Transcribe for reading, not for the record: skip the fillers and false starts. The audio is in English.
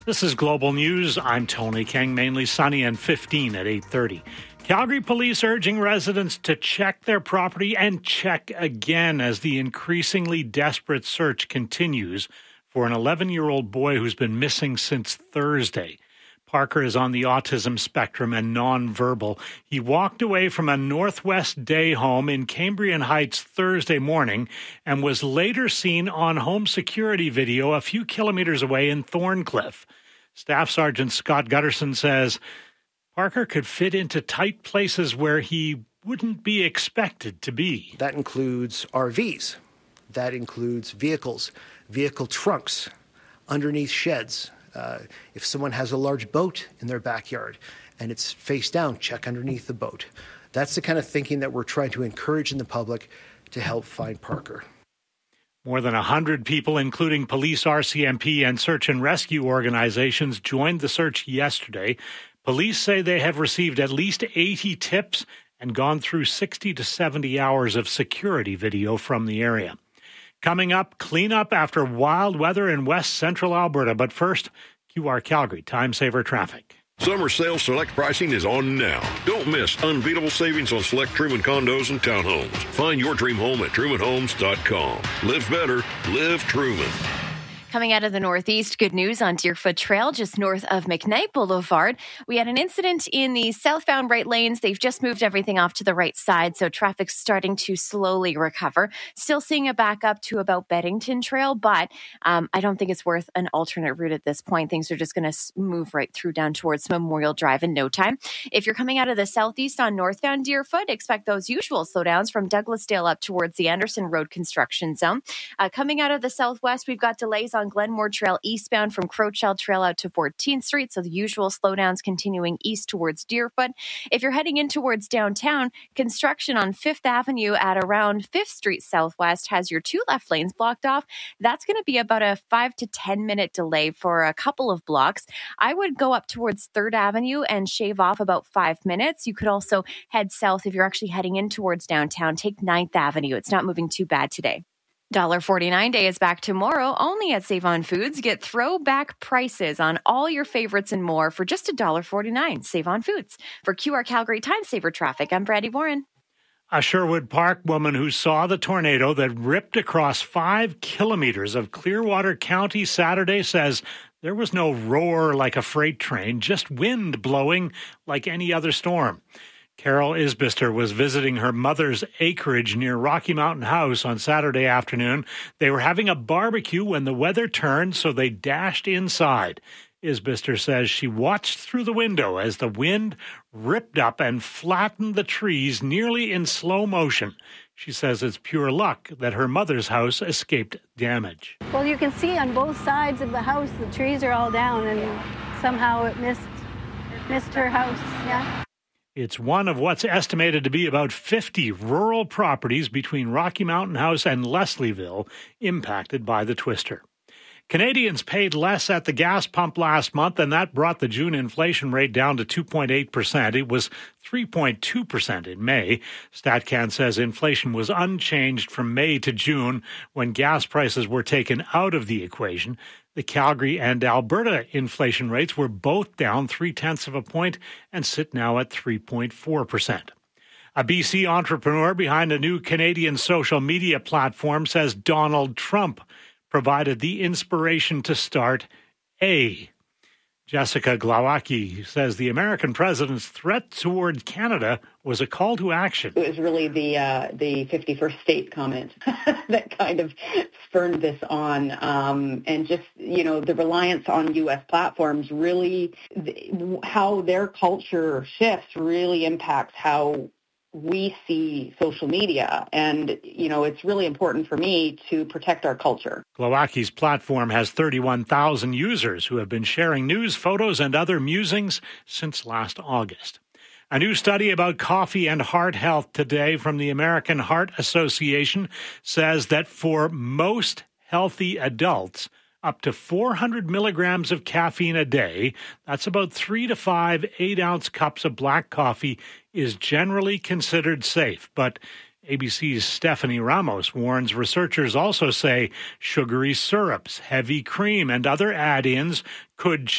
This is Global News. I'm Tony King. Mainly sunny and 15 at 8:30. Calgary police urging residents to check their property and check again as the increasingly desperate search continues for an 11-year-old boy who's been missing since Thursday. Parker is on the autism spectrum and nonverbal. He walked away from a Northwest Day home in Cambrian Heights Thursday morning and was later seen on home security video a few kilometers away in Thorncliffe. Staff Sergeant Scott Gutterson says Parker could fit into tight places where he wouldn't be expected to be. That includes RVs. That includes vehicles, vehicle trunks, underneath sheds. If someone has a large boat in their backyard and it's face down, check underneath the boat. That's the kind of thinking that we're trying to encourage in the public to help find Parker. More than 100 people, including police, RCMP, and search and rescue organizations, joined the search yesterday. Police say they have received at least 80 tips and gone through 60 to 70 hours of security video from the area. Coming up, cleanup after wild weather in west central Alberta. But first, QR Calgary Time Saver Traffic. Summer sales select pricing is on now. Don't miss unbeatable savings on select Truman condos and townhomes. Find your dream home at trumanhomes.com. Live better, live Truman. Coming out of the northeast, good news on Deerfoot Trail, just north of McKnight Boulevard. We had an incident in the southbound right lanes. They've just moved everything off to the right side, so traffic's starting to slowly recover. Still seeing a backup to about Beddington Trail, but I don't think it's worth an alternate route at this point. Things are just going to move right through down towards Memorial Drive in no time. If you're coming out of the southeast on northbound Deerfoot, expect those usual slowdowns from Douglasdale up towards the Anderson Road construction zone. Coming out of the southwest, we've got delays on Glenmore Trail eastbound from Crowchild Trail out to 14th Street, so the usual slowdowns continuing east towards Deerfoot. If you're heading in towards downtown, construction on 5th Avenue at around 5th Street Southwest has your two left lanes blocked off. That's going to be about a 5 to 10 minute delay for a couple of blocks. I would go up towards 3rd Avenue and shave off about 5 minutes. You could also head south if you're actually heading in towards downtown. Take 9th Avenue. It's not moving too bad today. $1.49 Day is back tomorrow, only at Save On Foods. Get throwback prices on all your favorites and more for just $1.49. Save On Foods. For QR Calgary Time Saver Traffic, I'm Brady Warren. A Sherwood Park woman who saw the tornado that ripped across 5 kilometers of Clearwater County Saturday says there was no roar like a freight train, just wind blowing like any other storm. Carol Isbister was visiting her mother's acreage near Rocky Mountain House on Saturday afternoon. They were having a barbecue when the weather turned, so they dashed inside. Isbister says she watched through the window as the wind ripped up and flattened the trees nearly in slow motion. She says it's pure luck that her mother's house escaped damage. Well, you can see on both sides of the house, the trees are all down, and somehow it missed her house. Yeah. It's one of what's estimated to be about 50 rural properties between Rocky Mountain House and Leslieville impacted by the twister. Canadians paid less at the gas pump last month, and that brought the June inflation rate down to 2.8%. It was 3.2% in May. StatCan says inflation was unchanged from May to June when gas prices were taken out of the equation. The Calgary and Alberta inflation rates were both down 0.3 points and sit now at 3.4%. A BC entrepreneur behind a new Canadian social media platform says Donald Trump provided the inspiration to start A. Jessica Glowacki says the American president's threat toward Canada was a call to action. It was really the 51st state comment that kind of spurred this on. And just, the reliance on U.S. platforms really, how their culture shifts really impacts how we see social media. And, it's really important for me to protect our culture. Glowacki's platform has 31,000 users who have been sharing news, photos, and other musings since last August. A new study about coffee and heart health today from the American Heart Association says that for most healthy adults, up to 400 milligrams of caffeine a day, that's about 3 to 5 8-ounce cups of black coffee, is generally considered safe. But ABC's Stephanie Ramos warns researchers also say sugary syrups, heavy cream, and other add-ins could